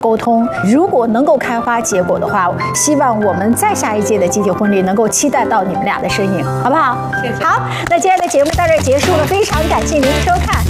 沟通，如果能够开花结果的话，希望我们再下一届的集体婚礼能够期待到你们俩的身影，好不好？ 谢谢。 好，那今天的节目到这儿结束了，非常感谢您的收看。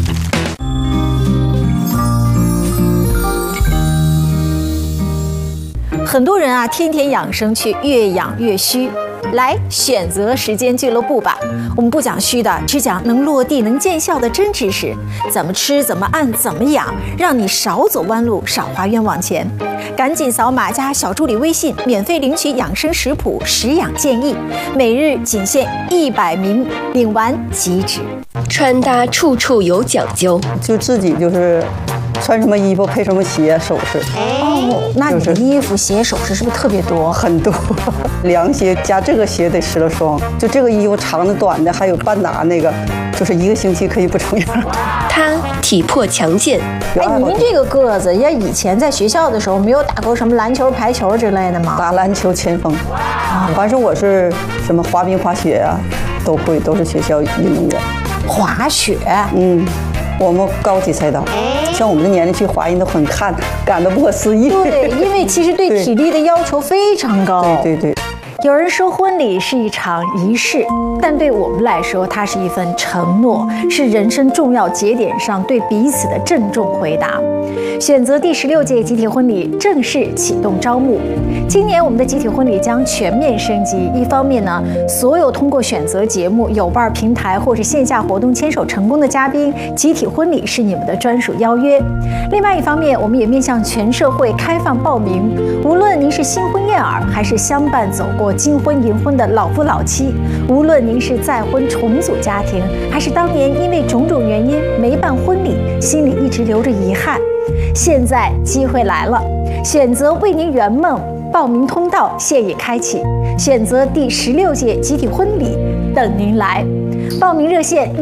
很多人啊，天天养生去，越养越虚。来选择时间俱乐部吧，我们不讲虚的，只讲能落地、能见效的真知识。怎么吃，怎么按，怎么养，让你少走弯路，少花冤枉钱。赶紧扫码加小助理微信，免费领取养生食谱、食养建议，每日仅限100名，领完即止。 穿搭处处有讲究， 就自己就是穿什么衣服配什么鞋首饰。 哦，那你的衣服、鞋、首饰是不是特别多？ 很多，凉鞋加这个鞋得10了双，就这个衣服长的、短的，还有半打那个，就是1个星期可以不重样。 他体魄强健。 哎，您这个个子，要以前在学校的时候没有打过什么篮球、排球之类的吗？ 打篮球前锋，反正我是什么滑冰、滑雪啊，都会，都是学校运动员。 滑雪， 我们高级赛道，像我们的年龄去滑人都很感到不可思议。 对，因为其实对体力的要求非常高。 对。 有人说婚礼是一场仪式，但对我们来说，它是一份承诺，是人生重要节点上对彼此的郑重回答。选择第16届集体婚礼正式启动招募。今年我们的集体婚礼将全面升级，一方面呢，所有通过选择节目、有伴平台或者线下活动牵手成功的嘉宾，集体婚礼是你们的专属邀约。另外一方面，我们也面向全社会开放报名，无论您是新婚燕尔，还是相伴走过金婚银婚的老夫老妻，无论您是再婚重组家庭，还是当年因为种种原因没办婚礼，心里一直留着遗憾，现在机会来了，选择为您圆梦，报名通道现已开启，选择第16届集体婚礼等您来，报名热线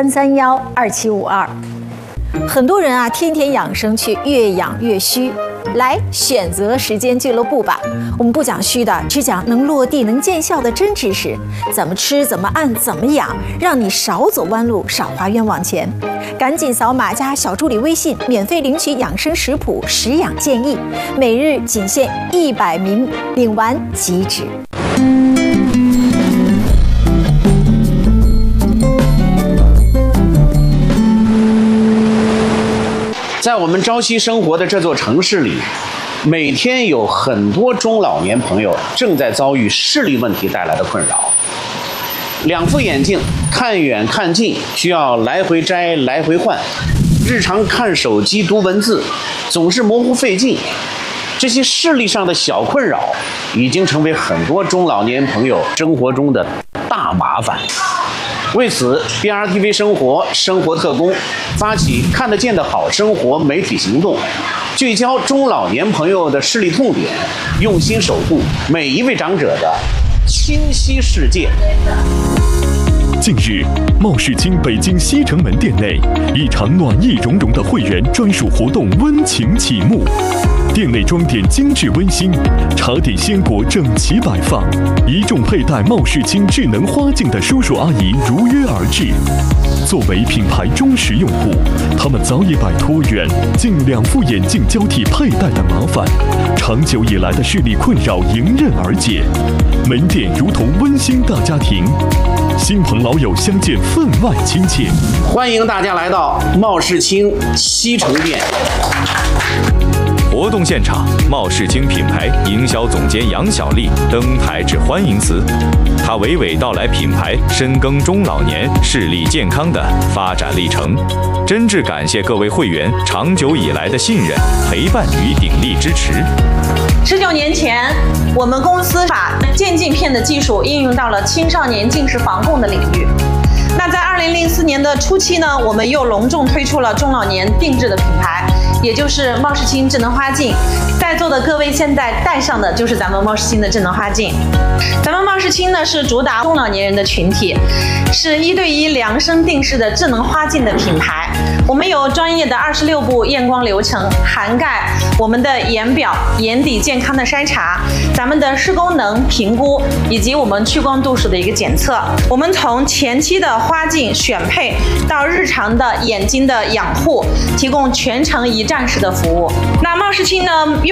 63312752。很多人啊，天天养生去，越养越虚。来选择时间俱乐部吧，我们不讲虚的，只讲能落地、能见效的真知识。怎么吃，怎么按，怎么养，让你少走弯路，少花冤枉钱。赶紧扫码加小助理微信，免费领取养生食谱、食养建议，每日仅限100名，领完即止。 在我们朝夕生活的这座城市里，每天有很多中老年朋友正在遭遇视力问题带来的困扰。2副眼镜看远看近需要来回摘来回换，日常看手机读文字总是模糊费劲，这些视力上的小困扰已经成为很多中老年朋友生活中的大麻烦。为此 ，BRTV 生活特工发起看得见的好生活媒体行动，聚焦中老年朋友的视力痛点，用心守护每一位长者的清晰世界。 近日，茂世清北京西城门店内，一场暖意融融的会员专属活动温情启幕。店内装点精致温馨，茶点鲜果整齐摆放，一众佩戴茂世清智能花镜的叔叔阿姨如约而至。作为品牌忠实用户，他们早已摆脱远近2副眼镜交替佩戴的麻烦，长久以来的视力困扰迎刃而解。门店如同温馨大家庭，亲朋老友相见分外亲切。 欢迎大家来到茂世清西城店。 活动现场，茂世清品牌营销总监杨小丽登台致欢迎词，她娓娓道来品牌深耕中老年视力健康的发展历程，真挚感谢各位会员长久以来的信任、陪伴与鼎力支持。 19年前，我们公司把渐镜片的技术应用到了青少年近视防控的领域。那在2004年的初期呢，我们又隆重推出了中老年定制的品牌，也就是茂世清智能花镜。在座的各位现在戴上的就是咱们茂世清的智能花镜。咱们茂世清呢是主打中老年人的群体，是1对1量身定制的智能花镜的品牌。我们有专业的26步验光流程，涵盖我们的眼表、眼底健康的筛查，咱们的视功能评估，以及我们屈光度数的一个检测。我们从前期的花镜选配到日常的眼睛的养护，提供全程一站站式的服务。那茂世清呢，